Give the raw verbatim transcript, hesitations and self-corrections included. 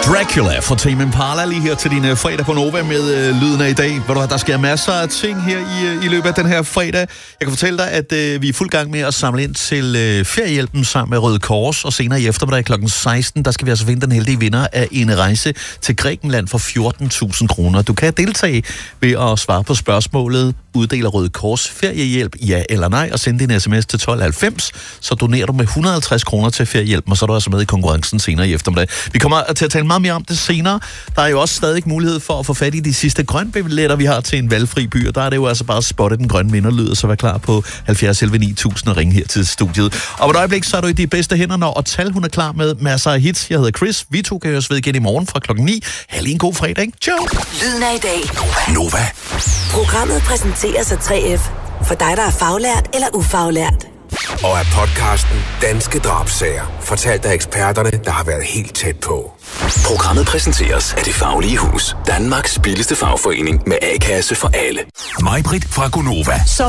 Dracula fra Tame Impala lige her til din uh, fredag på Nova med uh, lyden af i dag. Ved du hvad, der sker masser af ting her i, uh, i løbet af den her fredag. Jeg kan fortælle dig, at uh, vi er fuld gang med at samle ind til uh, feriehjælpen sammen med Røde Kors. Og senere i eftermiddag klokken seksten, der skal vi altså finde den heldige vinder af en rejse til Grækenland for fjorten tusind kroner. Du kan deltage ved at svare på spørgsmålet: uddeler Røde Kors feriehjælp, ja eller nej, og sende din sms til tolv halvfems, så donerer du med et hundrede og halvtreds kroner til feriehjælpen, og så er du altså med i konkurrencen senere i eftermiddag. Vi kommer til at tale meget mere om det senere. Der er jo også stadig mulighed for at få fat i de sidste grønbilletter, vi har til en valgfri by, og der er det jo altså bare at spotte den grønne vinderlyd, og så være klar på halvfjerds elleve ni tusind og ringe her til studiet. Og på et øjeblik, så er du i de bedste hænder, når og Tal, hun er klar med masser af hits. Jeg hedder Chris. Vi to kan høres ved igen i morgen fra klokken ni. Ha' lige en god fredag, ikke? Ciao! Lyden af i dag. Nova. Programmet præsenteres af tre F for dig, der er faglært eller ufaglært. Og af podcasten Danske Drabssager, fortalt af eksperterne, der har været helt tæt på. Programmet præsenteres af Det Faglige Hus, Danmarks billigste fagforening med A-kasse for alle. Majbrit fra Gonova.